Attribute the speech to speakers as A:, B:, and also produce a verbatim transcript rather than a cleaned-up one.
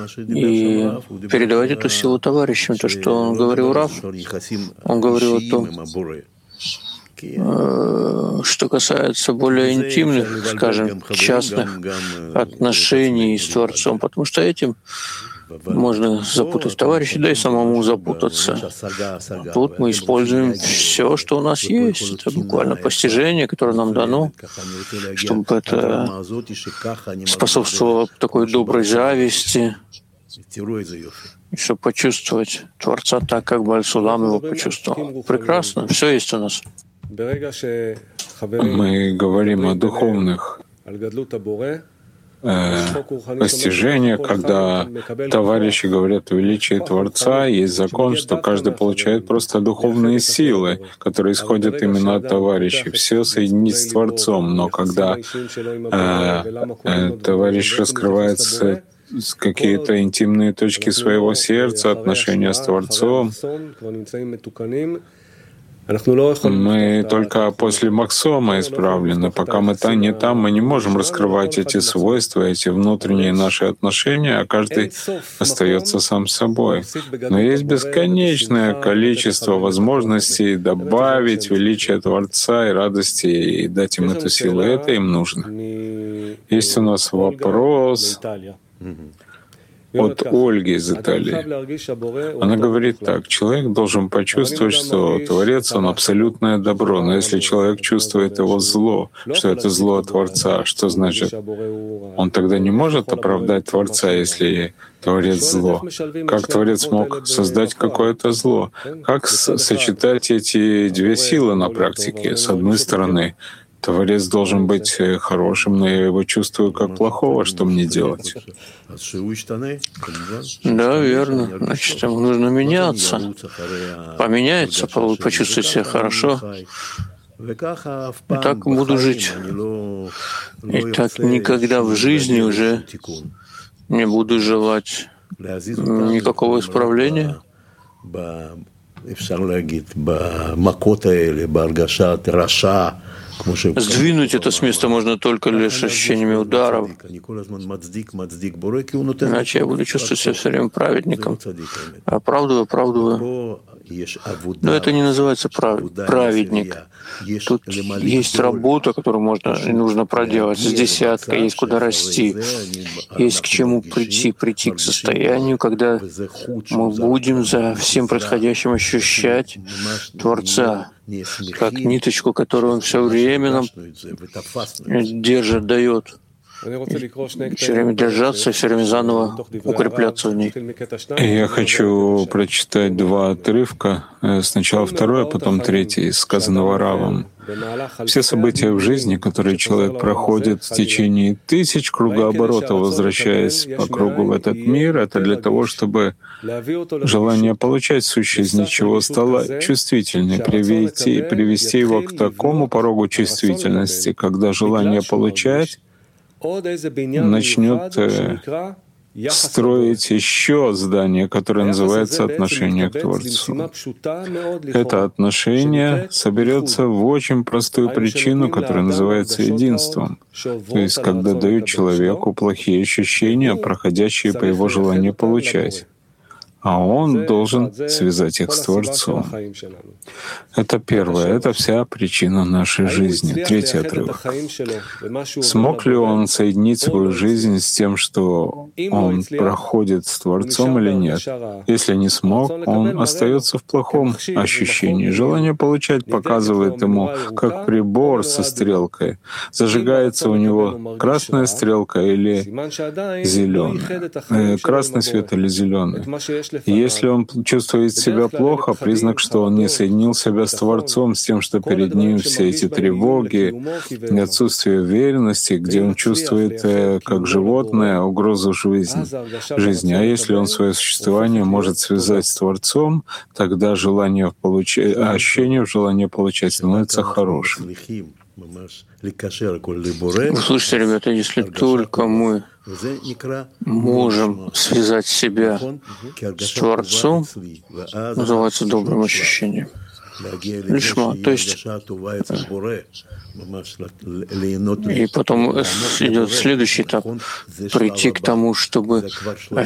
A: и передавать эту силу товарищам. То, что он говорил Рав, он говорил о том, что касается более интимных, скажем, частных отношений с Творцом, потому что этим можно запутать товарищей, да и самому запутаться. Тут мы используем все, что у нас есть. Это буквально постижение, которое нам дано, чтобы это способствовало такой доброй зависти, и чтобы почувствовать Творца так, как Бааль-Сулам его почувствовал. Прекрасно, все есть у нас.
B: Мы говорим о духовных постижениях, когда товарищи говорят о величии Творца, есть закон, что каждый получает просто духовные силы, которые исходят именно от товарищей. Все соединить с Творцом, но когда э, э, товарищ раскрывается с какие-то интимные точки своего сердца, отношения с Творцом, мы только после Максома исправлены. Пока мы там не там, мы не можем раскрывать эти свойства, эти внутренние наши отношения, а каждый остается сам собой. Но есть бесконечное количество возможностей добавить величие Творца и радости, и дать им эту силу. Это им нужно. Есть у нас вопрос от Ольги из Италии. Она говорит так: человек должен почувствовать, что Творец — он абсолютное добро, но если человек чувствует его зло, что это зло от Творца, что значит? Он тогда не может оправдать Творца, если Творец зло. Как Творец мог создать какое-то зло? Как сочетать эти две силы на практике? С одной стороны, Творец должен быть хорошим, но я его чувствую как плохого. Что мне делать?
A: Да, верно. Значит, ему нужно меняться. Поменяется, почувствовать себя хорошо. И так буду жить. И так никогда в жизни уже не буду желать никакого исправления. Сдвинуть это с места можно только лишь ощущениями ударов. Иначе я буду чувствовать себя все время праведником. Оправдываю, оправдываю. Но это не называется прав... праведник. Тут есть работа, которую можно и нужно проделать. С десятка есть куда расти. Есть к чему прийти, прийти к состоянию, когда мы будем за всем происходящим ощущать Творца, как ниточку, которую Он все время нам держит, дает. Все время держаться, все время заново укрепляться в ней.
B: Я хочу прочитать два отрывка. Сначала второй, а потом третий, из сказанного Равом. Все события в жизни, которые человек проходит в течение тысяч кругооборотов, возвращаясь по кругу в этот мир, это для того, чтобы желание получать сущее из ничего стало чувствительным, привести, привести его к такому порогу чувствительности, когда желание получать начнет э, строить еще здание, которое называется отношение к Творцу. Это отношение соберется в очень простую причину, которая называется единством. То есть, когда дают человеку плохие ощущения, проходящие по его желанию получать, а он должен связать их с Творцом. Это первое, это вся причина нашей жизни. Третий отрывок. Смог ли он соединить свою жизнь с тем, что он проходит с Творцом или нет? Если не смог, он остается в плохом ощущении. Желание получать показывает ему, как прибор со стрелкой. Зажигается у него красная стрелка или зеленая. Красный свет или зеленый. Если он чувствует себя плохо, признак, что он не соединил себя с Творцом, с тем, что перед ним все эти тревоги, отсутствие уверенности, где он чувствует, как животное, угрозу жизни. жизни. А если он свое существование может связать с Творцом, тогда желание получ... ощущение в желании получать становится хорошим.
A: Вы слышите, ребята, если только мы можем связать себя с Творцом, называется добрым ощущением. Лишма, то есть и потом идет следующий этап — прийти к тому, чтобы